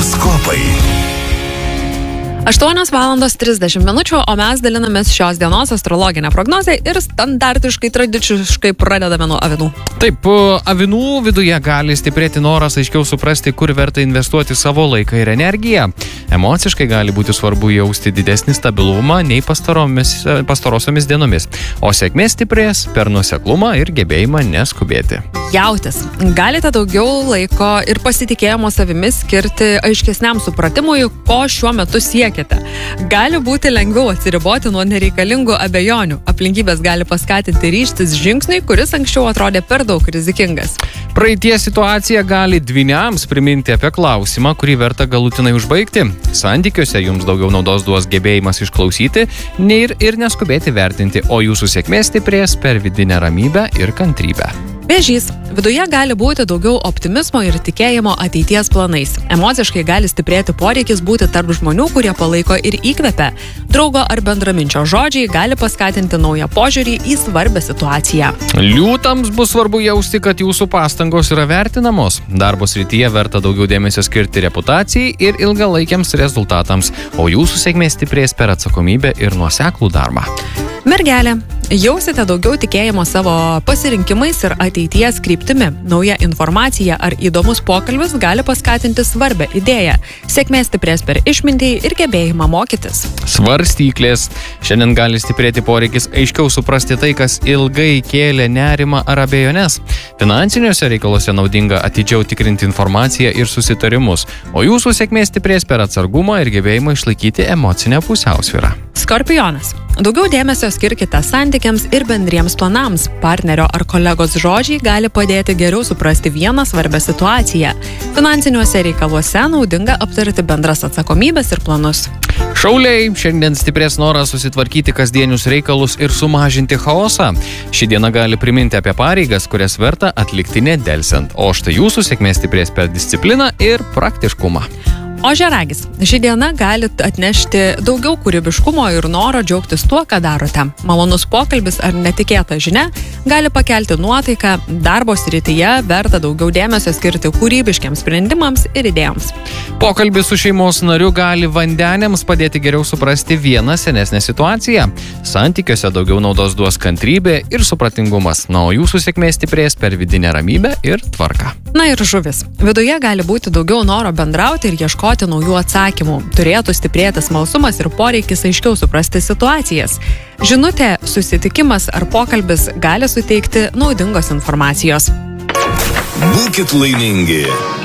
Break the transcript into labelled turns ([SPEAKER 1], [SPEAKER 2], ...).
[SPEAKER 1] Horoskopai.
[SPEAKER 2] 8:30 min, o mes dalinamės šios dienos astrologinę prognozę ir standartiškai, tradiciškai pradedame nuo avinų.
[SPEAKER 3] Taip, avinų viduje gali stiprėti noras aiškiau suprasti, kur verta investuoti savo laiką ir energiją. Emociškai gali būti svarbu jausti didesnį stabilumą nei pastarosiomis dienomis, o sėkmė stiprės per nuoseklumą ir gebėjimą neskubėti.
[SPEAKER 2] Jautis. Galite daugiau laiko ir pasitikėjimo savimi skirti aiškesniam supratimui, ko šiuo metu siekite. Gali būti lengviau atsiriboti nuo nereikalingų abejonių. Aplinkybės gali paskatinti ryžtis žingsniui, kuris anksčiau atrodė per daug rizikingas.
[SPEAKER 3] Praeities situacija gali dvyniams priminti apie klausimą, kurį verta galutinai užbaigti. Santykiuose jums daugiau naudos duos gebėjimas išklausyti ir neskubėti vertinti, o jūsų sėkmė stiprės per vidinę ramybę ir kantrybę.
[SPEAKER 2] Vėžys. Viduje gali būti daugiau optimizmo ir tikėjimo ateities planais. Emociškai gali stiprėti poreikis būti tarp žmonių, kurie palaiko ir įkvepia. Draugo ar bendraminčio žodžiai gali paskatinti naują požiūrį į svarbią situaciją.
[SPEAKER 3] Liūtams bus svarbu jausti, kad jūsų pastangos yra vertinamos. Darbo srityje verta daugiau dėmesio skirti reputacijai ir ilgalaikiams rezultatams, o jūsų sėkmė stiprės per atsakomybę ir nuoseklų darbą.
[SPEAKER 2] Mergelė. Jausite daugiau tikėjimo savo pasirinkimais ir ateities kryptimi. Nauja informacija ar įdomus pokalbis gali paskatinti svarbią idėją. Sėkmė stiprės per išmintį ir gebėjimą mokytis.
[SPEAKER 3] Svarstyklės. Šiandien gali stiprėti poreikis aiškiau suprasti tai, kas ilgai kėlė nerimą ar abejones. Finansiniuose reikaluose naudinga atidžiau tikrinti informaciją ir susitarimus, o jūsų sėkmė stiprės per atsargumą ir gebėjimą išlaikyti emocinę pusiausvyrą.
[SPEAKER 2] Skorpionas. Daugiau dėmesio skirkite santykiams ir bendriems planams. Partnerio ar kolegos žodžiai gali padėti geriau suprasti vieną svarbę situaciją. Finansiniuose reikaluose naudinga aptarti bendras atsakomybės ir planus.
[SPEAKER 3] Šauliai, šiandien stiprės noras susitvarkyti kasdienius reikalus ir sumažinti chaosą. Ši diena gali priminti apie pareigas, kurias verta atlikti nedelsiant, o štai jūsų sėkmė stiprės per discipliną ir praktiškumą.
[SPEAKER 2] Ožiaragis. Ši diena gali atnešti daugiau kūrybiškumo ir noro džiaugtis tuo, ką darote. Malonus pokalbis ar netikėta žinia gali pakelti nuotaiką. Darbo srityje verta daugiau dėmesio skirti kūrybiškiams sprendimams ir idėjoms.
[SPEAKER 3] Pokalbis su šeimos nariu gali vandeniams padėti geriau suprasti vieną senesnę situaciją. Santykiuose daugiau naudos duos kantrybė ir supratingumas, o jūsų sėkmė stiprės per vidinę ramybę ir tvarką.
[SPEAKER 2] Na ir žuvis. Viduje gali būti daugiau noro bendrauti ir ieškoti naujų atsakymų. Turėtų stiprėti smalsumas ir poreikis aiškiau suprasti situacijas. Žinutė, susitikimas ar pokalbis gali suteikti naudingos informacijos.
[SPEAKER 1] Būkit laimingi.